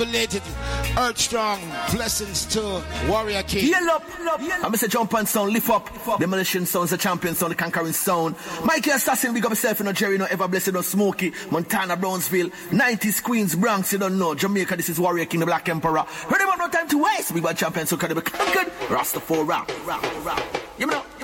Related, Earth Strong, blessings to Warrior King. Yell up. I'm Mr. Jump and Sound, lift up. Demolition Sounds, the champion sound, the conquering sound. Mikey Assassin, big up yourself, you know, Jerry, no Ever Blessed, no Smokey, Montana, Brownsville, 90s, Queens, Bronx, you don't know. Jamaica, this is Warrior King, the Black Emperor. Ready, no time to waste. We got champions, so can they be conquered? Rastafari. You know.